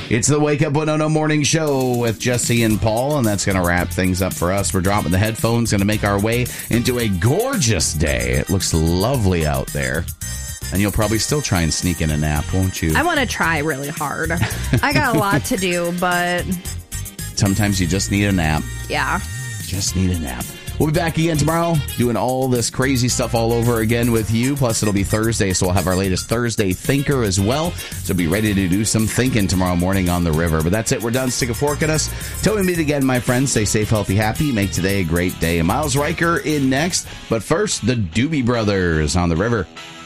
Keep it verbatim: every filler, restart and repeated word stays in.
It's the Wake Up Winona Morning Show with Jesse and Paul, and that's going to wrap things up for us. We're dropping the headphones, going to make our way into a gorgeous day. It looks lovely out there. And you'll probably still try and sneak in a nap, won't you? I want to try really hard. I got a lot to do, but... Sometimes you just need a nap. Yeah. Just need a nap. We'll be back again tomorrow doing all this crazy stuff all over again with you. Plus, it'll be Thursday, so we'll have our latest Thursday Thinker as well. So be ready to do some thinking tomorrow morning on the river. But that's it. We're done. Stick a fork in us. Till we meet again, my friends, stay safe, healthy, happy. Make today a great day. Miles Riker in next. But first, the Doobie Brothers on the river.